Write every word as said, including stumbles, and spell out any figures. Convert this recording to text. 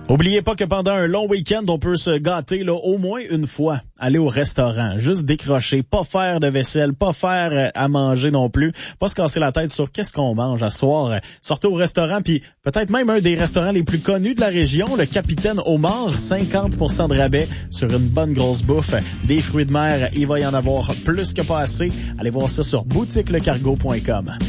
Oubliez pas que pendant un long week-end, on peut se gâter là au moins une fois. Aller au restaurant, juste décrocher, pas faire de vaisselle, pas faire euh, à manger non plus, pas se casser la tête sur qu'est-ce qu'on mange à soir. Sortez au restaurant, puis peut-être même un des restaurants les plus connus de la région, le Capitaine Homard, cinquante pour cent de rabais sur une bonne grosse bouffe. Des fruits de mer, il va y en avoir plus que pas assez. Allez voir ça sur boutique le cargo point com.